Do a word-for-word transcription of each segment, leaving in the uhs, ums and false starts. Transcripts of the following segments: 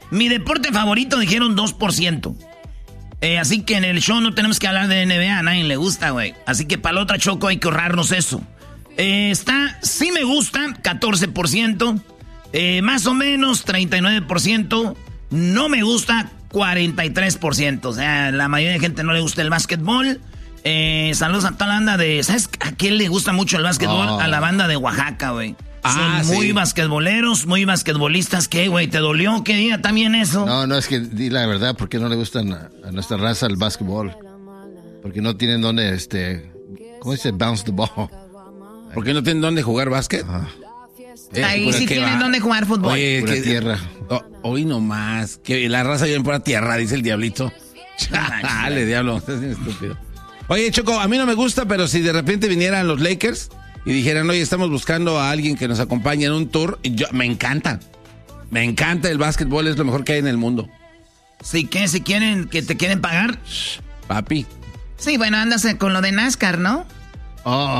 Mi deporte favorito dijeron dos por ciento. Eh, así que en el show no tenemos que hablar de N B A, a nadie le gusta, güey. Así que para la otra Choco hay que ahorrarnos eso. Eh, está, sí me gusta, catorce por ciento. Eh, más o menos, treinta y nueve por ciento. No me gusta, cuarenta y tres por ciento. O sea, la mayoría de gente no le gusta el básquetbol. Eh, saludos a toda la banda de... ¿Sabes a quién le gusta mucho el básquetbol? Oh. A la banda de Oaxaca, güey. Ah, Son muy sí. basquetboleros, muy basquetbolistas. ¿Qué, güey? ¿Te dolió? ¿Qué día también eso? No, no, es que di la verdad, ¿por qué no le gustan a, a nuestra raza el básquetbol? Porque no tienen dónde, este... ¿Cómo dice? Bounce the ball. ¿Por qué no tienen dónde jugar básquet? Ajá. Eh, Ahí sí tienen va. dónde jugar fútbol. Oye, pura que, tierra. Oh, hoy nomás. Que la raza vive en pura tierra, dice el diablito. Dale, diablo. Estás bien estúpido. Oye, Choco, a mí no me gusta, pero si de repente vinieran los Lakers y dijeran, oye, estamos buscando a alguien que nos acompañe en un tour, yo, me encanta. Me encanta el básquetbol, es lo mejor que hay en el mundo. ¿Sí qué? ¿Si quieren, que te quieren pagar? Shh, papi. Sí, bueno, andas con lo de NASCAR, ¿no? Oh.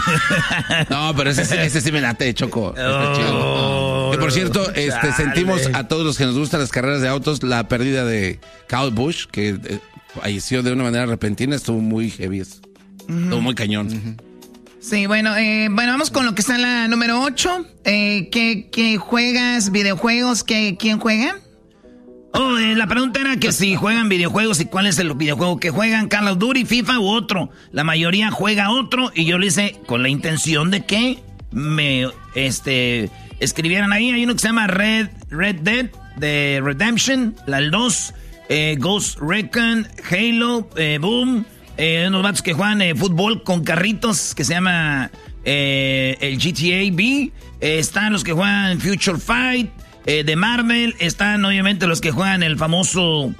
No, pero ese, ese sí me late, Choco. Está chido. Oh, que por cierto, este, sentimos a todos los que nos gustan las carreras de autos la pérdida de Kyle Busch, que eh, falleció de una manera repentina. Estuvo muy heavy. Uh-huh. Estuvo muy cañón. Uh-huh. Sí, bueno, eh, bueno, vamos con lo que está en la número ocho. Eh, ¿qué, qué juegas? ¿Videojuegos? ¿Qué, ¿Quién juega? Oh, eh, la pregunta era que si juegan videojuegos y cuál es el videojuego que juegan, Call of Duty, FIFA u otro. La mayoría juega otro y yo lo hice con la intención de que me este, escribieran ahí. Hay uno que se llama Red, Red Dead de Redemption, la el dos, eh, Ghost Recon, Halo, eh, Boom, eh, unos vatos que juegan eh, fútbol con carritos que se llama eh, el G T A V, eh, están los que juegan Future Fight. Eh, de Marvel, están obviamente los que juegan el famoso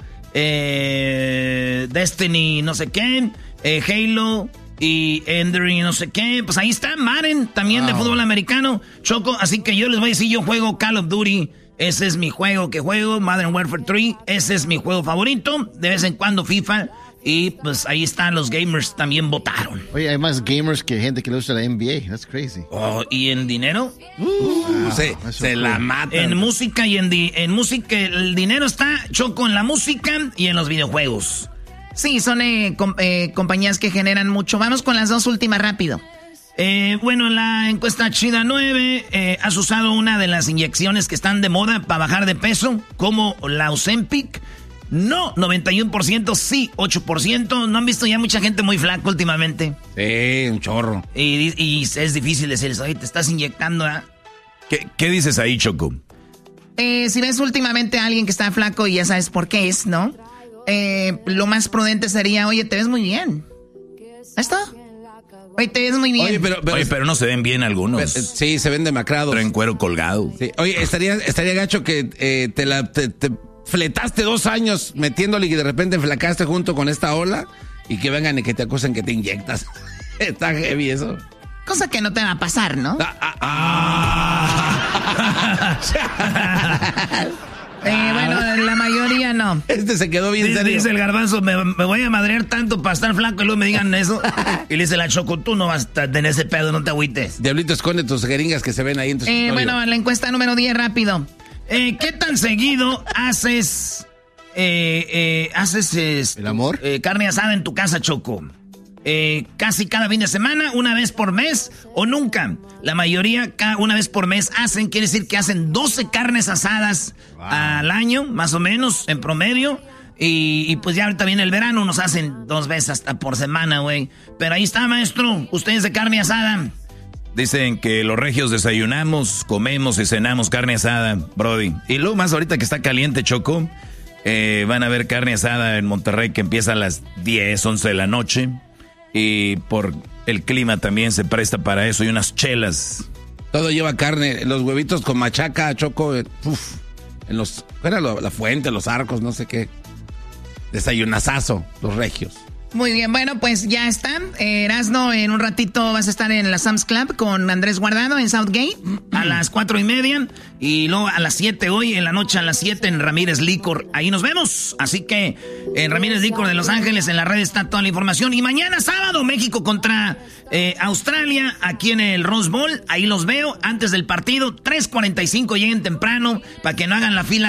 eh, Destiny no sé qué, eh, Halo y Enduring no sé qué. Pues ahí está Madden, también wow. de fútbol americano, Choco. Así que yo les voy a decir, yo juego Call of Duty. Ese es mi juego que juego, Modern Warfare tres. Ese es mi juego favorito. De vez en cuando FIFA. Y pues ahí están, los gamers también votaron. Oye, hay más gamers que gente que le gusta la N B A. That's crazy. Oh, ¿y en dinero? Uh, wow, se se cool. la matan. En música y en, di- en música, el dinero está, Choco, en la música y en los videojuegos. Sí, son eh, com- eh, compañías que generan mucho. Vamos con las dos últimas rápido. Eh, bueno, en la encuesta Chida nueve, eh, ¿has usado una de las inyecciones que están de moda para bajar de peso? Como la Ozempic. No, noventa y uno por ciento, sí, ocho por ciento. ¿No han visto ya mucha gente muy flaca últimamente? Sí, un chorro. Y, y es difícil decirles, oye, te estás inyectando, ¿eh? ¿Qué, ¿Qué dices ahí, Choco? Eh, si ves últimamente a alguien que está flaco y ya sabes por qué es, ¿no? Eh, lo más prudente sería, oye, te ves muy bien. ¿Esto? Oye, te ves muy bien. Oye, pero, pero, oye, pero no se ven bien algunos. Pero, sí, se ven demacrados. Traen cuero colgado. Sí. Oye, estaría, estaría gacho que eh, te la... Te, te fletaste dos años metiéndole y de repente enflacaste junto con esta ola y que vengan y que te acusen que te inyectas. Está heavy eso. Cosa que no te va a pasar, ¿no? Ah, ah, ah. eh, bueno, la mayoría no. Este se quedó bien dice, serio. Dice el garbanzo, me, me voy a madrear tanto para estar flaco y luego me digan eso. Y le dice la Choco, tú no vas a tener ese pedo, no te agüites. Diablito, esconde tus jeringas que se ven ahí en tu eh, Bueno, la encuesta número diez, rápido. Eh, ¿Qué tan seguido haces eh, eh, haces este, el amor? Eh, carne asada en tu casa, Choco? Eh, ¿Casi cada fin de semana, una vez por mes o nunca? La mayoría cada una vez por mes hacen, quiere decir que hacen doce carnes asadas wow. al año, más o menos, en promedio. Y, y pues ya ahorita viene el verano, nos hacen dos veces hasta por semana, güey. Pero ahí está, maestro, ustedes de carne asada. Dicen que los regios desayunamos, comemos y cenamos carne asada, brody. Y luego más ahorita que está caliente, Choco, eh, van a ver carne asada en Monterrey que empieza a las diez, once de la noche. Y por el clima también se presta para eso y unas chelas. Todo lleva carne, los huevitos con machaca, Choco, uf, en los, era la fuente, los arcos, no sé qué. Desayunazazo, los regios. Muy bien, bueno, pues ya están. Eh, Erasno, en un ratito vas a estar en la Sam's Club con Andrés Guardado en Southgate a las cuatro y media. Y luego a las siete hoy, en la noche a las siete en Ramírez Licor. Ahí nos vemos. Así que en Ramírez Licor de Los Ángeles, en la red está toda la información. Y mañana sábado, México contra eh, Australia, aquí en el Rose Bowl. Ahí los veo antes del partido. tres cuarenta y cinco, lleguen temprano para que no hagan la fila